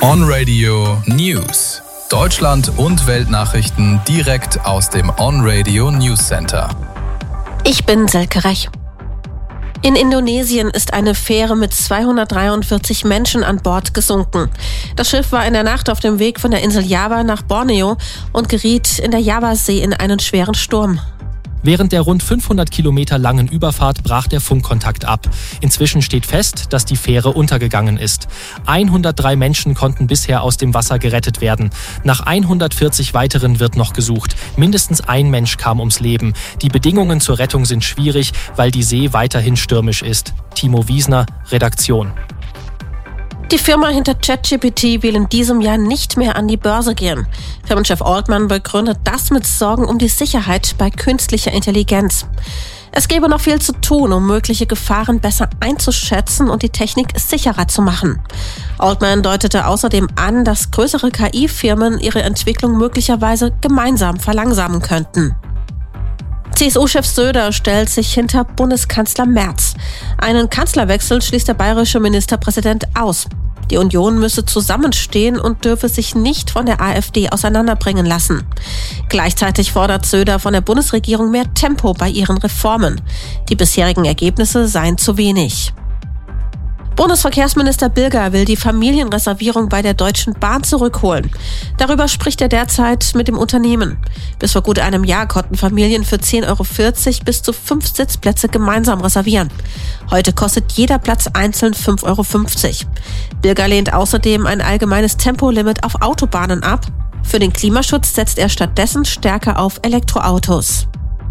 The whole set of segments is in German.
On Radio News. Deutschland und Weltnachrichten direkt aus dem On Radio News Center. Ich bin Selke Rech. In Indonesien ist eine Fähre mit 243 Menschen an Bord gesunken. Das Schiff war in der Nacht auf dem Weg von der Insel Java nach Borneo und geriet in der Javasee in einen schweren Sturm. Während der rund 500 Kilometer langen Überfahrt brach der Funkkontakt ab. Inzwischen steht fest, dass die Fähre untergegangen ist. 103 Menschen konnten bisher aus dem Wasser gerettet werden. Nach 140 weiteren wird noch gesucht. Mindestens ein Mensch kam ums Leben. Die Bedingungen zur Rettung sind schwierig, weil die See weiterhin stürmisch ist. Timo Wiesner, Redaktion. Die Firma hinter ChatGPT will in diesem Jahr nicht mehr an die Börse gehen. Firmenchef Altman begründet das mit Sorgen um die Sicherheit bei künstlicher Intelligenz. Es gäbe noch viel zu tun, um mögliche Gefahren besser einzuschätzen und die Technik sicherer zu machen. Altman deutete außerdem an, dass größere KI-Firmen ihre Entwicklung möglicherweise gemeinsam verlangsamen könnten. CSU-Chef Söder stellt sich hinter Bundeskanzler Merz. Einen Kanzlerwechsel schließt der bayerische Ministerpräsident aus. Die Union müsse zusammenstehen und dürfe sich nicht von der AfD auseinanderbringen lassen. Gleichzeitig fordert Söder von der Bundesregierung mehr Tempo bei ihren Reformen. Die bisherigen Ergebnisse seien zu wenig. Bundesverkehrsminister Bilger will die Familienreservierung bei der Deutschen Bahn zurückholen. Darüber spricht er derzeit mit dem Unternehmen. Bis vor gut einem Jahr konnten Familien für 10,40 € bis zu 5 Sitzplätze gemeinsam reservieren. Heute kostet jeder Platz einzeln 5,50 €. Bilger lehnt außerdem ein allgemeines Tempolimit auf Autobahnen ab. Für den Klimaschutz setzt er stattdessen stärker auf Elektroautos.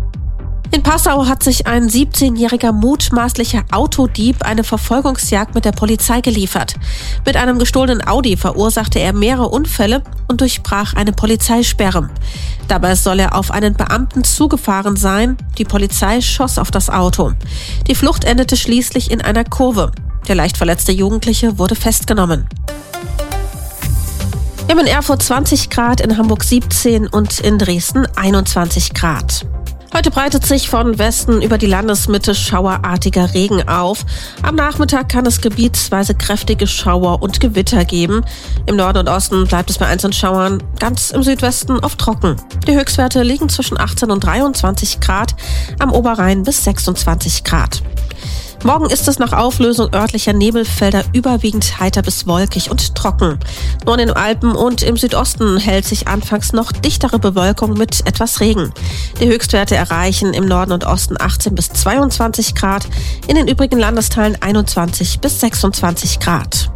In Passau hat sich ein 17-jähriger mutmaßlicher Autodieb eine Verfolgungsjagd mit der Polizei geliefert. Mit einem gestohlenen Audi verursachte er mehrere Unfälle und durchbrach eine Polizeisperre. Dabei soll er auf einen Beamten zugefahren sein. Die Polizei schoss auf das Auto. Die Flucht endete schließlich in einer Kurve. Der leicht verletzte Jugendliche wurde festgenommen. Wir haben in Erfurt 20 Grad, in Hamburg 17 und in Dresden 21 Grad. Heute breitet sich von Westen über die Landesmitte schauerartiger Regen auf. Am Nachmittag kann es gebietsweise kräftige Schauer und Gewitter geben. Im Norden und Osten bleibt es bei einzelnen Schauern, ganz im Südwesten oft trocken. Die Höchstwerte liegen zwischen 18 und 23 Grad, am Oberrhein bis 26 Grad. Morgen ist es nach Auflösung örtlicher Nebelfelder überwiegend heiter bis wolkig und trocken. Nur in den Alpen und im Südosten hält sich anfangs noch dichtere Bewölkung mit etwas Regen. Die Höchstwerte erreichen im Norden und Osten 18 bis 22 Grad, in den übrigen Landesteilen 21 bis 26 Grad.